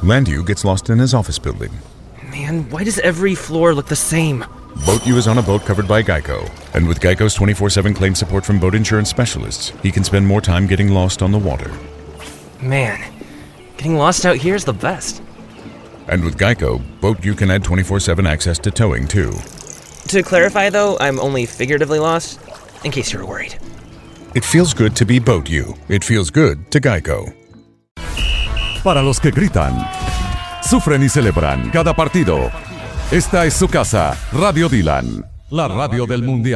Landu gets lost in his office building. Man, why does every floor look the same? Boat U is on a boat covered by Geico. And with Geico's 24/7 claim support from boat insurance specialists, he can spend more time getting lost on the water. Man, getting lost out here is the best. And with Geico, Boat U can add 24/7 access to towing, too. To clarify, though, I'm only figuratively lost, in case you were worried. It feels good to be Boat U. It feels good to Geico. Para los que gritan, sufren y celebran cada partido. Esta es su casa, Radio Dylan, la radio del Mundial.